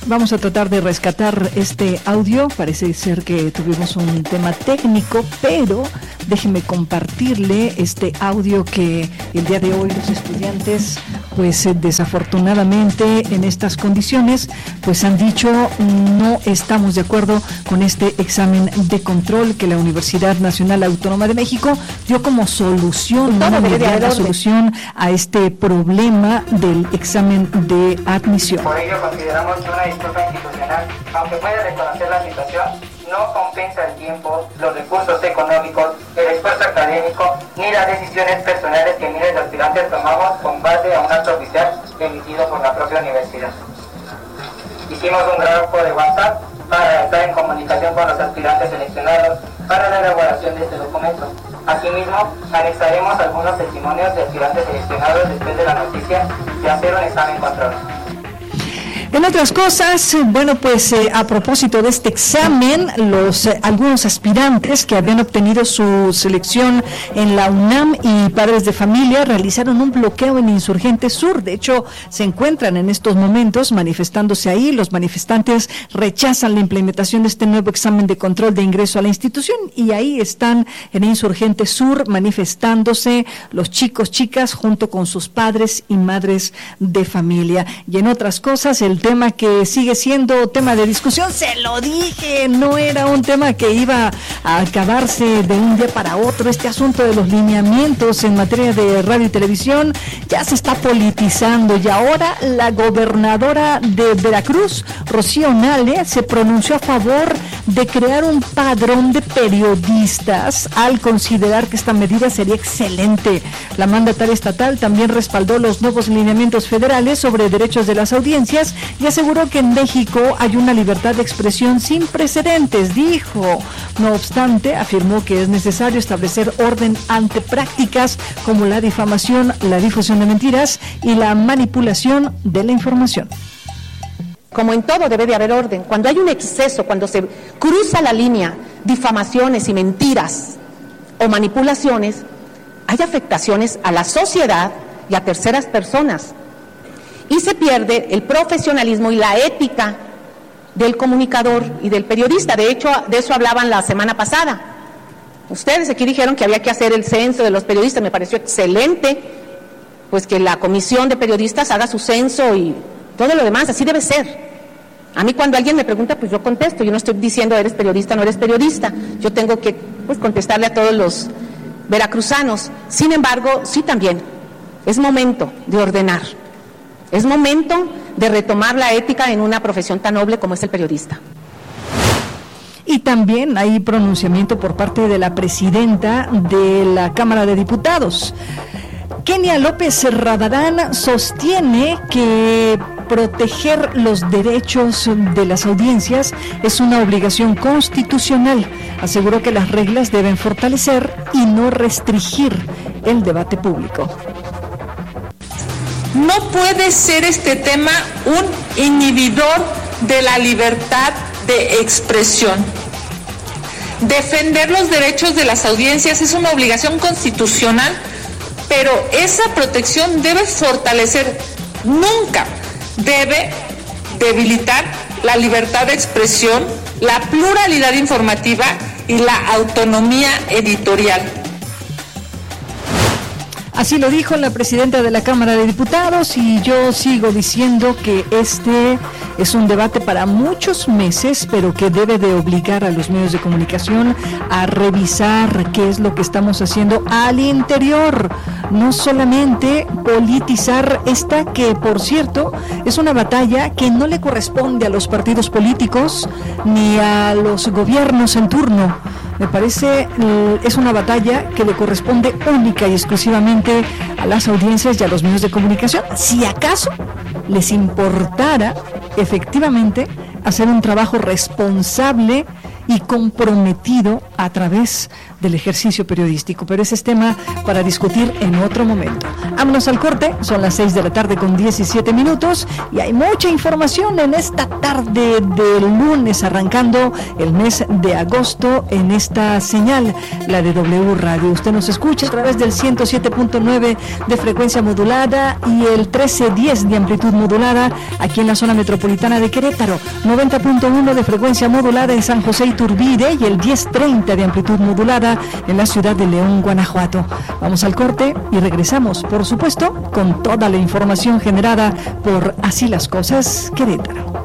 Vamos a tratar de rescatar este audio. Parece ser que tuvimos un tema técnico, pero déjeme compartirle este audio que el día de hoy los estudiantes, pues desafortunadamente en estas condiciones, pues han dicho no estamos de acuerdo con este examen de control que la Universidad Nacional Autónoma de México dio como solución, una mediana solución a este problema del examen de admisión. Por ello consideramos que una disculpa institucional, aunque pueda reconocer la situación, no compensa el tiempo, los recursos económicos, el esfuerzo académico, ni las decisiones personales que miles de aspirantes tomamos con base a un acto oficial emitido por la propia universidad. Hicimos un grupo de WhatsApp para estar en comunicación con los aspirantes seleccionados para la elaboración de este documento. Asimismo, anexaremos algunos testimonios de aspirantes seleccionados después de la noticia de hacer un examen control. En otras cosas, bueno, pues a propósito de este examen, algunos aspirantes que habían obtenido su selección en la UNAM y padres de familia realizaron un bloqueo en Insurgente Sur. De hecho, se encuentran en estos momentos manifestándose ahí. Los manifestantes rechazan la implementación de este nuevo examen de control de ingreso a la institución y ahí están en Insurgente Sur manifestándose los chicos, chicas, junto con sus padres y madres de familia. Y en otras cosas, el tema que sigue siendo tema de discusión, se lo dije, no era un tema que iba a acabarse de un día para otro. Este asunto de los lineamientos en materia de radio y televisión ya se está politizando y ahora la gobernadora de Veracruz, Rocío Nale, se pronunció a favor de crear un padrón de periodistas al considerar que esta medida sería excelente. La mandataria estatal también respaldó los nuevos lineamientos federales sobre derechos de las audiencias y aseguró que en México hay una libertad de expresión sin precedentes, dijo. No obstante, afirmó que es necesario establecer orden ante prácticas como la difamación, la difusión de mentiras y la manipulación de la información. Como en todo debe de haber orden. Cuando hay un exceso, cuando se cruza la línea, difamaciones y mentiras o manipulaciones, hay afectaciones a la sociedad y a terceras personas. Y se pierde el profesionalismo y la ética del comunicador y del periodista. De hecho, de eso hablaban la semana pasada. Ustedes aquí dijeron que había que hacer el censo de los periodistas. Me pareció excelente, pues que la comisión de periodistas haga su censo y todo lo demás. Así debe ser. A mí cuando alguien me pregunta, pues yo contesto. Yo no estoy diciendo eres periodista, no eres periodista. Yo tengo que pues contestarle a todos los veracruzanos. Sin embargo, sí también es momento de ordenar. Es momento de retomar la ética en una profesión tan noble como es el periodista. Y también hay pronunciamiento por parte de la presidenta de la Cámara de Diputados. Kenia López Radarán sostiene que proteger los derechos de las audiencias es una obligación constitucional. Aseguró que las reglas deben fortalecer y no restringir el debate público. No puede ser este tema un inhibidor de la libertad de expresión. Defender los derechos de las audiencias es una obligación constitucional, pero esa protección debe fortalecer, nunca debe debilitar la libertad de expresión, la pluralidad informativa y la autonomía editorial. Así lo dijo la presidenta de la Cámara de Diputados y yo sigo diciendo que este es un debate para muchos meses, pero que debe de obligar a los medios de comunicación a revisar qué es lo que estamos haciendo al interior, no solamente politizar esta que, por cierto, es una batalla que no le corresponde a los partidos políticos ni a los gobiernos en turno. Me parece es una batalla que le corresponde única y exclusivamente a las audiencias y a los medios de comunicación. Si acaso les importara efectivamente hacer un trabajo responsable y comprometido a través del ejercicio periodístico, pero ese es tema para discutir en otro momento. Vámonos al corte, son las 6:17 y hay mucha información en esta tarde de lunes, arrancando el mes de agosto en esta señal, la de W Radio. Usted nos escucha a través del 107.9 de frecuencia modulada y el 1310 de amplitud modulada aquí en la zona metropolitana de Querétaro, 90.1 de frecuencia modulada en San José Iturbide y el 1030 de amplitud modulada en la ciudad de León, Guanajuato. Vamos al corte y regresamos, por supuesto, con toda la información generada por Así las Cosas Querétaro.